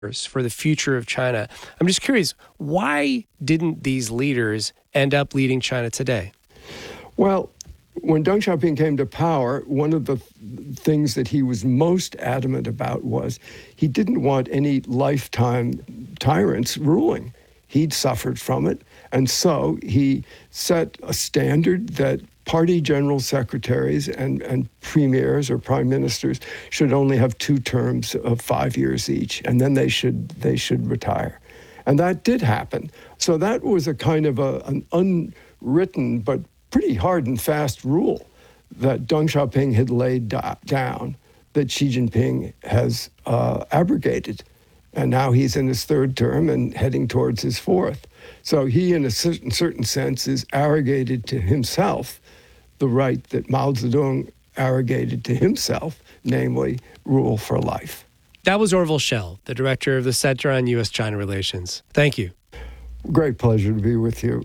for the future of China. I'm just curious, why didn't these leaders end up leading China today? Well, when Deng Xiaoping came to power, one of the things that he was most adamant about was he didn't want any lifetime tyrants ruling. He'd suffered from it, and so he set a standard that party general secretaries and premiers or prime ministers should only have 2 terms of 5 years each, and then they should retire. And that did happen. So that was a kind of an unwritten but pretty hard and fast rule that Deng Xiaoping had laid down that Xi Jinping has abrogated. And now he's in his 3rd term and heading towards his 4th. So he, in a certain sense, is arrogated to himself the right that Mao Zedong arrogated to himself, namely rule for life. That was Orville Schell, the director of the Center on U.S.-China Relations. Thank you. Great pleasure to be with you.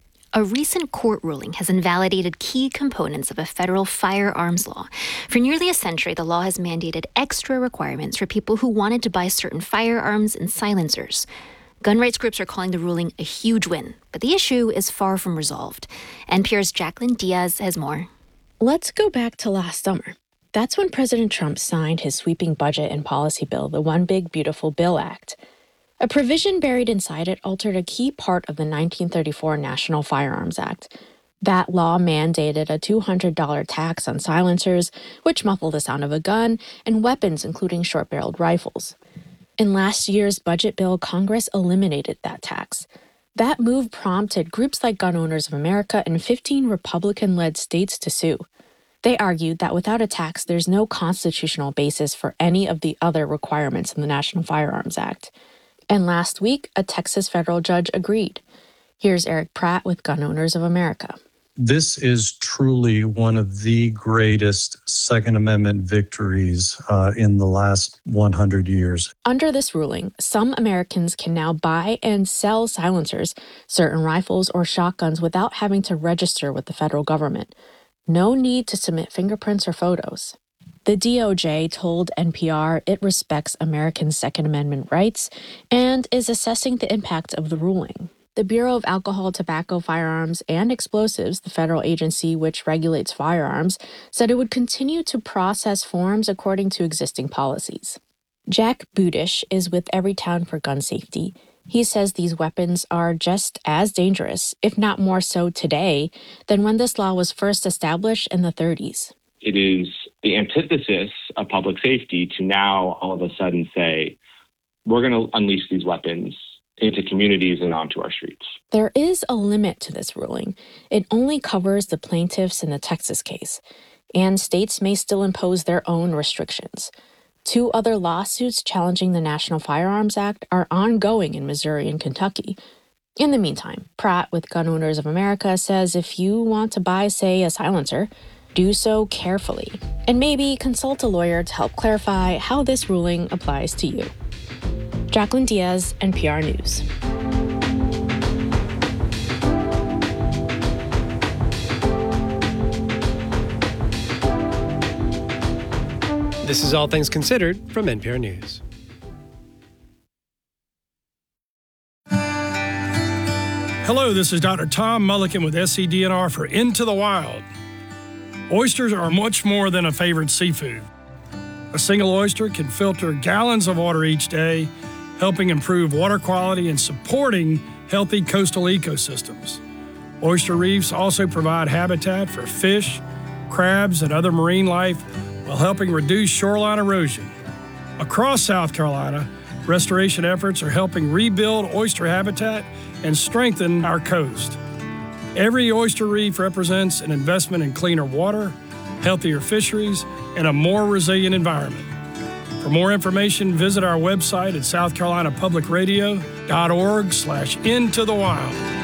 A recent court ruling has invalidated key components of a federal firearms law. For nearly a century, the law has mandated extra requirements for people who wanted to buy certain firearms and silencers. Gun rights groups are calling the ruling a huge win, but the issue is far from resolved. NPR's Jacqueline Diaz has more. Let's go back to last summer. That's when President Trump signed his sweeping budget and policy bill, the One Big Beautiful Bill Act. A provision buried inside it altered a key part of the 1934 National Firearms Act. That law mandated a $200 tax on silencers, which muffle the sound of a gun, and weapons including short-barreled rifles. In last year's budget bill, Congress eliminated that tax. That move prompted groups like Gun Owners of America and 15 Republican-led states to sue. They argued that without a tax, there's no constitutional basis for any of the other requirements in the National Firearms Act. And last week, a Texas federal judge agreed. Here's Eric Pratt with Gun Owners of America. This is truly one of the greatest Second Amendment victories in the last 100 years. Under this ruling, some Americans can now buy and sell silencers, certain rifles or shotguns without having to register with the federal government. No need to submit fingerprints or photos. The DOJ told NPR it respects Americans' Second Amendment rights and is assessing the impact of the ruling. The Bureau of Alcohol, Tobacco, Firearms, and Explosives, the federal agency which regulates firearms, said it would continue to process forms according to existing policies. Jack Budish is with Everytown for Gun Safety. He says these weapons are just as dangerous, if not more so today, than when this law was first established in the 30s. It is the antithesis of public safety to now all of a sudden say, we're going to unleash these weapons into communities and onto our streets. There is a limit to this ruling. It only covers the plaintiffs in the Texas case, and states may still impose their own restrictions. 2 other lawsuits challenging the National Firearms Act are ongoing in Missouri and Kentucky. In the meantime, Pratt with Gun Owners of America says if you want to buy, say, a silencer, do so carefully, and maybe consult a lawyer to help clarify how this ruling applies to you. Jacqueline Diaz, NPR News. This is All Things Considered from NPR News. Hello, this is Dr. Tom Mulliken with SCDNR for Into the Wild. Oysters are much more than a favorite seafood. A single oyster can filter gallons of water each day, helping improve water quality and supporting healthy coastal ecosystems. Oyster reefs also provide habitat for fish, crabs, and other marine life while helping reduce shoreline erosion. Across South Carolina, restoration efforts are helping rebuild oyster habitat and strengthen our coast. Every oyster reef represents an investment in cleaner water, healthier fisheries, and a more resilient environment. For more information, visit our website at southcarolinapublicradio.org/intothewild.